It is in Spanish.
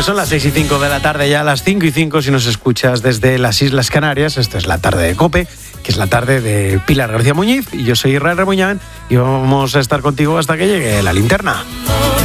Pues son las 6:05 de la tarde, ya a las 5:05 si nos escuchas desde las Islas Canarias. Esto es la tarde de COPE, que es la tarde de Pilar García Muñiz, y yo soy Israel Remuñán, y vamos a estar contigo hasta que llegue la linterna.